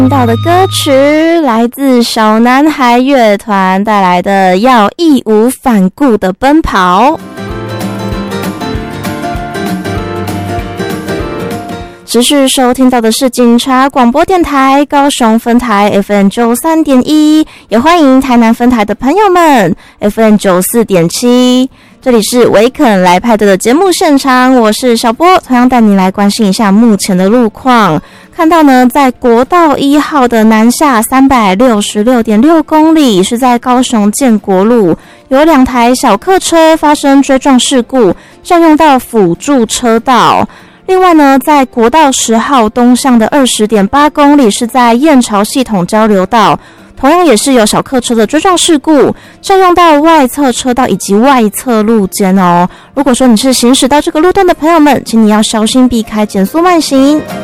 听到的歌曲来自小男孩乐团带来的《要义无反顾的奔跑》。持续收听到的是警察广播电台高雄分台 FM 93.1，也欢迎台南分台的朋友们 FM 94.7。这里是维肯来派对的节目现场，我是小波，同样带你来关心一下目前的路况。看到呢，在国道1号的南下366.6公里，是在高雄建国路，有2台小客车发生追撞事故，占用到辅助车道。另外呢，在国道10号东向的20.8公里，是在燕巢系统交流道，同样也是有小客车的追撞事故，占用到外侧车道以及外侧路肩哦。如果说你是行驶到这个路段的朋友们，请你要小心避开，减速慢行。